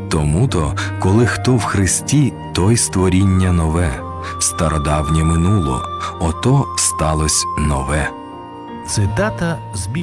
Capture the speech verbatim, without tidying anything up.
Тому-то, коли хто в Христі, той створіння нове. Стародавнє минуло, ото сталось нове. Цитата з Біблії.